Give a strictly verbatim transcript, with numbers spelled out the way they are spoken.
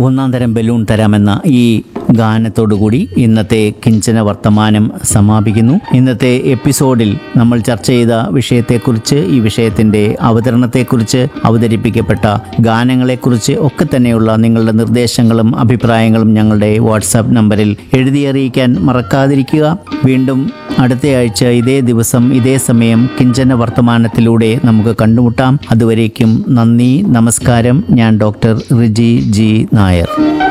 ഒന്നാം തരം ബലൂൺ തരാമെന്ന ഈ ഗാനത്തോടുകൂടി ഇന്നത്തെ കിഞ്ചന വർത്തമാനം സമാപിക്കുന്നു. ഇന്നത്തെ എപ്പിസോഡിൽ നമ്മൾ ചർച്ച ചെയ്ത വിഷയത്തെക്കുറിച്ച്, ഈ വിഷയത്തിൻ്റെ അവതരണത്തെക്കുറിച്ച്, അവതരിപ്പിക്കപ്പെട്ട ഗാനങ്ങളെക്കുറിച്ച് ഒക്കെ തന്നെയുള്ള നിങ്ങളുടെ നിർദ്ദേശങ്ങളും അഭിപ്രായങ്ങളും ഞങ്ങളുടെ വാട്സാപ്പ് നമ്പറിൽ എഴുതി അറിയിക്കാൻ മറക്കാതിരിക്കുക. വീണ്ടും അടുത്തയാഴ്ച ഇതേ ദിവസം ഇതേ സമയം കിഞ്ചന വർത്തമാനത്തിലൂടെ നമുക്ക് കണ്ടുമുട്ടാം. അതുവരേക്കും നന്ദി, നമസ്കാരം. ഞാൻ ഡോക്ടർ റിജി ജി നായർ.